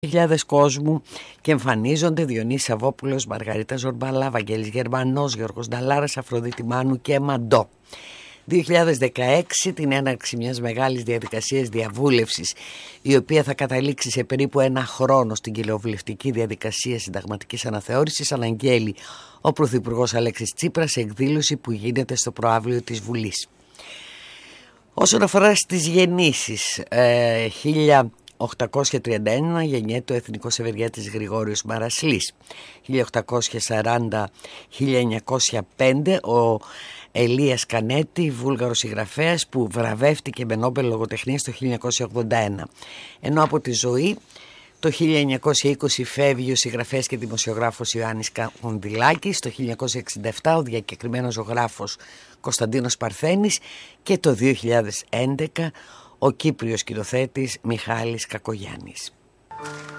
χιλιάδες κόσμου και εμφανίζονται Διονύσης Σαββόπουλος, Μαργαρίτα Ζορμπαλά, Βαγγέλης Γερμανός, Γιώργος Νταλάρας, Αφροδίτη Μάνου και Μαντό. 2016 την έναρξη μιας μεγάλης διαδικασίας διαβούλευσης, η οποία θα καταλήξει σε περίπου ένα χρόνο στην κοινοβουλευτική διαδικασία συνταγματικής αναθεώρησης, αναγγέλει ο Πρωθυπουργός Αλέξης Τσίπρας σε εκδήλωση που γίνεται στο προαύλιο της Βουλής. Όσον αφορά στις γεννήσεις, 1831 γεννιέται ο εθνικός ευεργέτης Γρηγόριος Μαρασλής. 1840-1905 ο Ελίας Κανέτη, Βούλγαρος συγγραφέας που βραβεύτηκε με Νόμπελ λογοτεχνίας το 1981. Ενώ από τη ζωή το 1920 φεύγει ο συγγραφέας και δημοσιογράφος Ιωάννης Κονδυλάκης, το 1967 ο διακεκριμένος ζωγράφος Κωνσταντίνος Παρθένης και το 2011 ο Κύπριος σκηνοθέτης Μιχάλης Κακογιάννης.